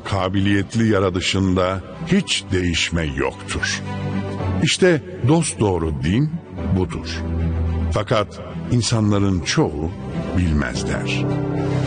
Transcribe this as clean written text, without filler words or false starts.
kabiliyetli yaratışında hiç değişme yoktur. İşte dosdoğru din budur. Fakat insanların çoğu bilmezler.